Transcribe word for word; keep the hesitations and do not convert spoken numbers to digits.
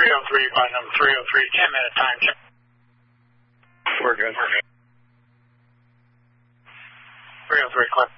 three oh three, by number three oh three, ten minute time check. We're good. three oh three, clip.